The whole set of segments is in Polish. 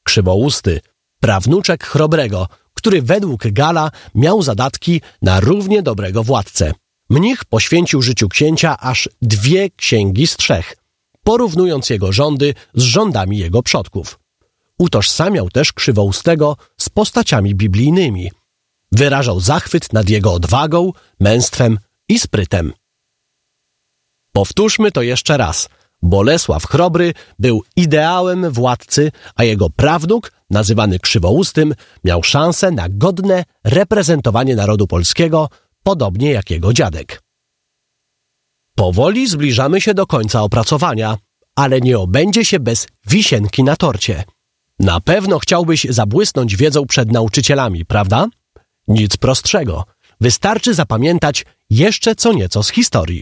Krzywousty, prawnuczek Chrobrego, który według Gala miał zadatki na równie dobrego władcę. Mnich poświęcił życiu księcia aż 2 księgi z 3, porównując jego rządy z rządami jego przodków. Utożsamiał też Krzywoustego z postaciami biblijnymi. Wyrażał zachwyt nad jego odwagą, męstwem i sprytem. Powtórzmy to jeszcze raz. Bolesław Chrobry był ideałem władcy, a jego prawnuk, nazywany Krzywoustym, miał szansę na godne reprezentowanie narodu polskiego, podobnie jak jego dziadek. Powoli zbliżamy się do końca opracowania, ale nie obędzie się bez wisienki na torcie. Na pewno chciałbyś zabłysnąć wiedzą przed nauczycielami, prawda? Nic prostszego. Wystarczy zapamiętać jeszcze co nieco z historii.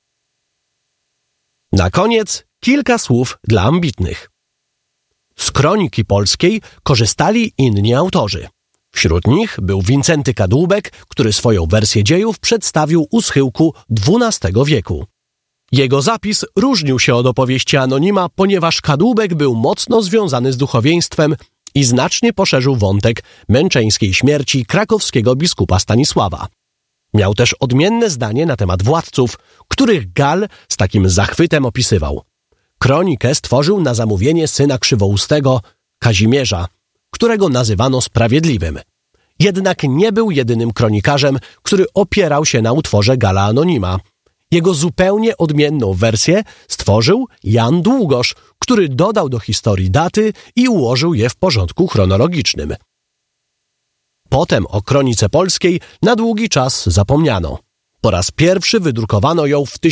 Na koniec kilka słów dla ambitnych. Z kroniki polskiej korzystali inni autorzy. Wśród nich był Wincenty Kadłubek, który swoją wersję dziejów przedstawił u schyłku XII wieku. Jego zapis różnił się od opowieści Anonima, ponieważ Kadłubek był mocno związany z duchowieństwem i znacznie poszerzył wątek męczeńskiej śmierci krakowskiego biskupa Stanisława. Miał też odmienne zdanie na temat władców, których Gal z takim zachwytem opisywał. Kronikę stworzył na zamówienie syna Krzywoustego, Kazimierza, którego nazywano Sprawiedliwym. Jednak nie był jedynym kronikarzem, który opierał się na utworze Gala Anonima. Jego zupełnie odmienną wersję stworzył Jan Długosz, który dodał do historii daty i ułożył je w porządku chronologicznym. Potem o kronice polskiej na długi czas zapomniano. Po raz pierwszy wydrukowano ją w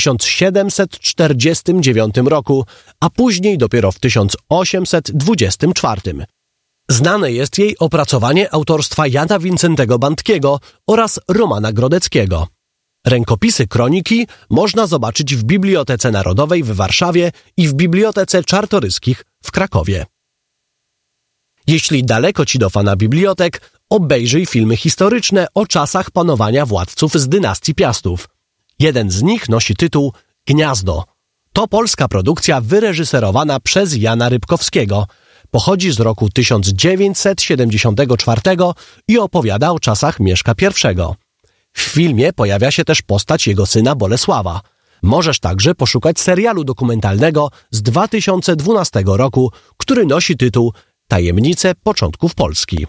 1749 roku, a później dopiero w 1824. Znane jest jej opracowanie autorstwa Jana Wincentego Bandkiego oraz Romana Grodeckiego. Rękopisy kroniki można zobaczyć w Bibliotece Narodowej w Warszawie i w Bibliotece Czartoryskich w Krakowie. Jeśli daleko ci do fana bibliotek, obejrzyj filmy historyczne o czasach panowania władców z dynastii Piastów. Jeden z nich nosi tytuł Gniazdo. To polska produkcja wyreżyserowana przez Jana Rybkowskiego. Pochodzi z roku 1974 i opowiada o czasach Mieszka I. W filmie pojawia się też postać jego syna Bolesława. Możesz także poszukać serialu dokumentalnego z 2012 roku, który nosi tytuł Tajemnice początków Polski.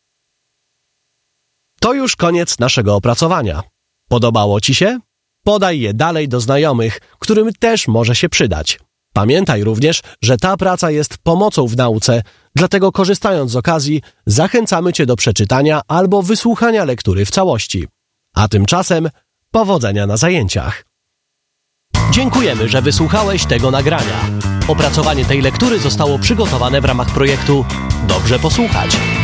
To już koniec naszego opracowania. Podobało ci się? Podaj je dalej do znajomych, którym też może się przydać. Pamiętaj również, że ta praca jest pomocą w nauce, dlatego korzystając z okazji zachęcamy cię do przeczytania albo wysłuchania lektury w całości. A tymczasem powodzenia na zajęciach. Dziękujemy, że wysłuchałeś tego nagrania. Opracowanie tej lektury zostało przygotowane w ramach projektu Dobrze posłuchać.